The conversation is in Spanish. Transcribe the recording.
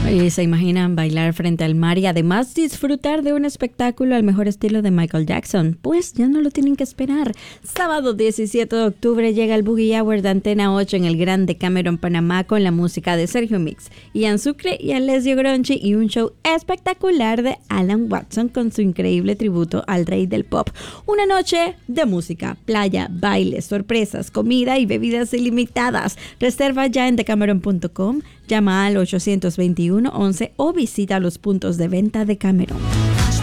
Y se imaginan bailar frente al mar y además disfrutar de un espectáculo al mejor estilo de Michael Jackson. Pues ya no lo tienen que esperar. Sábado 17 de octubre llega el Boogie Hour de Antena 8 en el Grand Decameron, Panamá, con la música de Sergio Mix, Ian Sucre y Alessio Gronchi, y un show espectacular de Alan Watson con su increíble tributo al rey del pop. Una noche de música, playa, bailes, sorpresas, comida y bebidas ilimitadas. Reserva ya en decameron.com, llama al 821-11 o visita los puntos de venta de Decameron.